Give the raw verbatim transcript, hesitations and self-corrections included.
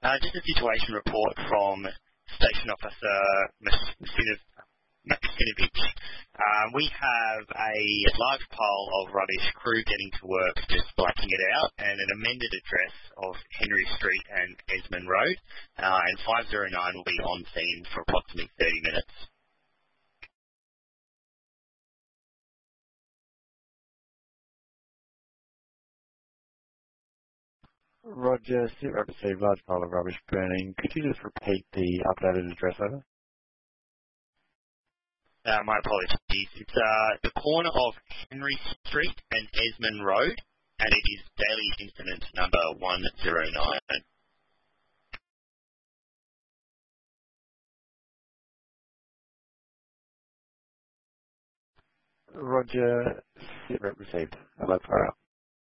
Uh, just a situation report from Station Officer Maksinovich. Um, we have a large pile of rubbish, crew getting to work just blacking it out, and an amended address of Henry Street and Esmond Road, uh, and five oh nine will be on scene for approximately thirty minutes. Roger, sit rep received large pile of rubbish burning. Could you just repeat the updated address over? Uh, my apologies. It's uh, the corner of Henry Street and Esmond Road, and it is daily incident number one oh nine. Roger, sit rep received. Alert fire up.